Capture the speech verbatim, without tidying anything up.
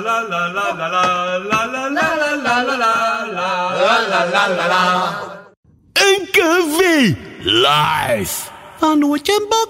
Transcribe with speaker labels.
Speaker 1: la la la la la la la la la la la la la la la.
Speaker 2: N K V live van Noordjemba